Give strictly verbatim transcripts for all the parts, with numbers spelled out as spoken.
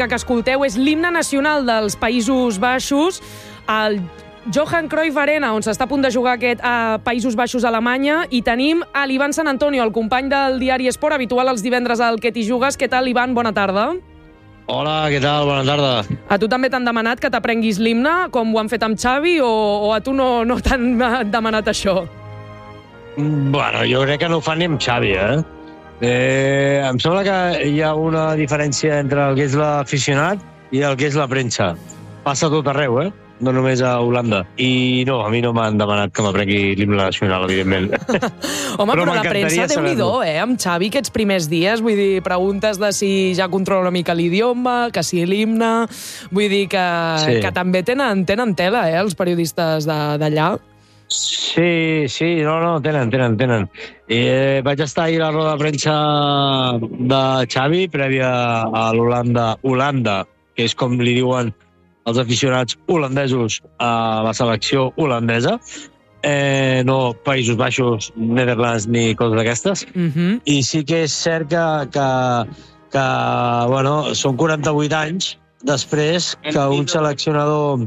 que escolteu és l'himne nacional dels Països Baixos, el Johan Cruyff Arena, on s'està a punt de jugar aquest a Països Baixos, Alemanya, i tenim a l'Ivan Sant Antonio, el company del diari Esport, habitual els divendres al Que t'hi jugues. Què tal, Ivan? Bona tarda. Hola, què tal? Bona tarda. A tu també t'han demanat que t'aprenguis l'himne, com ho han fet amb Xavi, o, o a tu no, no t'han demanat això? Bueno, jo crec que no ho fan ni amb Xavi, eh? eh? Em sembla que hi ha una diferència entre el que és l'aficionat i el que és la premsa. Passa a tot arreu, eh? No només a Holanda. I no, a mi no m'han demanat que m'aprengui l'himne nacional, evidentment. Home, però, però la premsa, Déu-n'hi-do, eh, amb Xavi, aquests primers dies, vull dir, preguntes de si ja controla una mica l'idioma, que si l'himne, vull dir que, sí. que també tenen, tenen tela, eh, els periodistes d'allà. Sí, sí, no, no, tenen, tenen, tenen. Eh, vaig estar ahir a la roda de premsa de Xavi, prèvia a l'Holanda, Holanda, que és com li diuen els aficionats holandesos a la selecció holandesa, eh, no Països Baixos, Netherlands ni coses d'aquestes. Uh-huh. I sí que és cert que, que, que bueno, són quaranta-vuit anys després que un seleccionador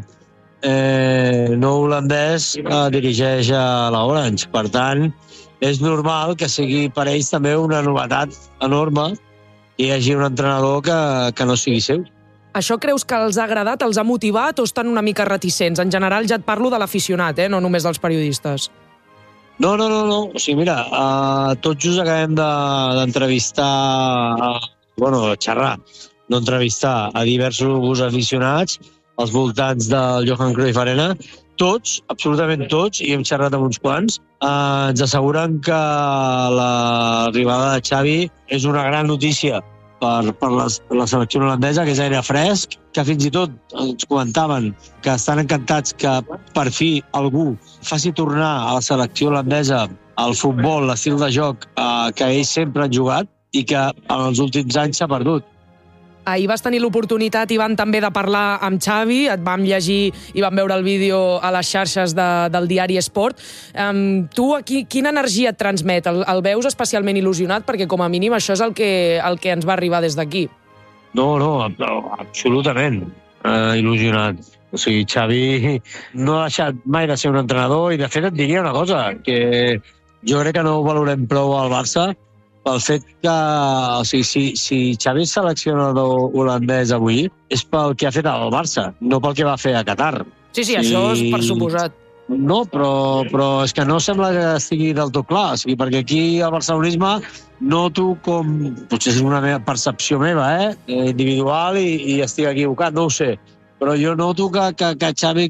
eh, no holandès eh, dirigeix a l'Orange. Per tant, és normal que sigui per ells també una novetat enorme que hi hagi un entrenador que, que no sigui seu. Això creus que els ha agradat, els ha motivat o estan una mica reticents? En general ja et parlo de l'aficionat, eh? No només dels periodistes. No, no, no, no. O sigui, mira, uh, tots just acabem d'entrevistar, de, uh, bueno, xerrar, no entrevistar a diversos aficionats als voltants del Johan Cruyff Arena. Tots, absolutament tots, i hem xerrat amb uns quants, uh, ens asseguren que l'arribada de Xavi és una gran notícia per, per la, la selecció holandesa, que és aire fresc, que fins i tot ens comentaven que estan encantats que per fi algú faci tornar a la selecció holandesa al futbol, l'estil de joc eh, que ells sempre han jugat i que en els últims anys s'ha perdut. Ahir vas tenir l'oportunitat, Ivan, també de parlar amb Xavi, et vam llegir i vam veure el vídeo a les xarxes de, del diari Esport. Um, tu, aquí, quina energia et transmet? El, el veus especialment il·lusionat? Perquè, com a mínim, això és el que, el que ens va arribar des d'aquí. No, no, absolutament uh, il·lusionat. O sigui, Xavi no ha deixat mai de ser un entrenador i, de fet, et diria una cosa, que jo crec que no ho valorem prou al Barça, pel fet que, o sigui, si, si Xavi és seleccionador holandès avui, és pel que ha fet al Barça, no pel que va fer a Qatar. Sí, sí, sí. Això és per suposat. No, però, però és que no sembla que estigui del tot clar, o sigui, perquè aquí al barcelonisme noto com, potser és una meva percepció meva, eh, individual, i, i estic equivocat, no ho sé, però jo noto que, que, que Xavi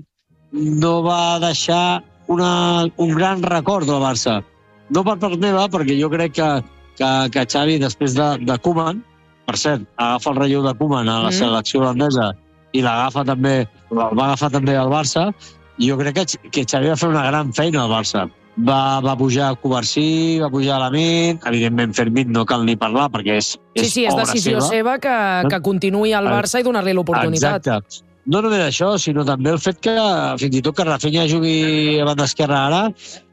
no va deixar una, un gran record del Barça. No per part meva, perquè jo crec que que, que Xavi, després de, de Koeman, per cert, agafa el relleu de Koeman a la mm. selecció holandesa i l'agafa també, el va agafar també al Barça, i jo crec que, que Xavi va fer una gran feina al Barça. Va, va pujar a Covarsí, va pujar a Lamine, evidentment Fermín no cal ni parlar perquè és, és sí, sí, és decisió seva, seva que, que continuï al Barça i donar-li l'oportunitat. Exacte. No només això, sinó també el fet que fins i tot que Rafinha jugui a banda esquerra ara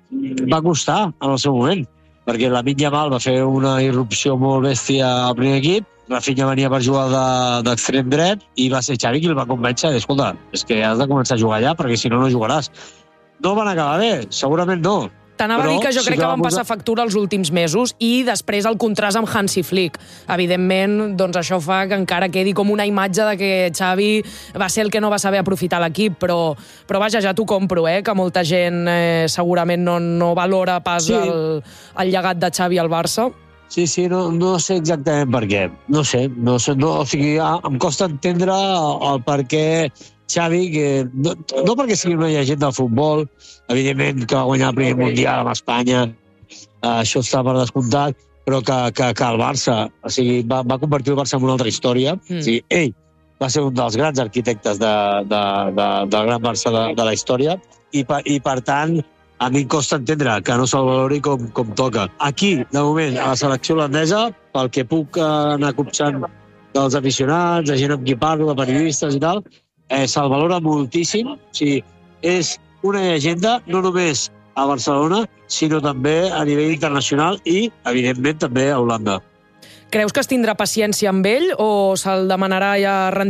va costar en el seu moment, perquè Lamine Yamal va fer una irrupció molt bèstia al primer equip, Rafinha venia per jugar d'extrem de, dret i va ser Xavi qui el va convèncer, escolta, és que has de començar a jugar allà perquè si no, no jugaràs. No van acabar bé, segurament no. T'anava a dir que jo crec que van passar factura els últims mesos i després el contrast amb Hansi Flick. Evidentment, doncs això fa que encara quedi com una imatge de que Xavi va ser el que no va saber aprofitar l'equip, però, però vaja, ja t'ho compro, eh, que molta gent eh, segurament no, no valora pas sí. el, el llegat de Xavi al Barça. Sí, sí, no, no sé exactament per què. No sé, no sé no, o sigui, em costa entendre el per què Xavi, que no, no perquè sigui una llegenda del futbol, evidentment que va guanyar el primer Mundial amb Espanya, eh, això està per descomptat, però que, que, que el Barça, o sigui, va, va convertir el Barça en una altra història. Mm. O sigui, ell va ser un dels grans arquitectes de, de, de, del gran Barça de, de la història i, i per tant, a mi em costa entendre que no se'l valori com, com toca. Aquí, de moment, a la selecció holandesa, pel que puc anar copsant dels aficionats, de gent amb qui parlo, de periodistes i tal, eh, se'l valora moltíssim. O sigui, és una llegenda no només a Barcelona, sinó també a nivell internacional i, evidentment, també a Holanda. Creus que es tindrà paciència amb ell o se'l demanarà ja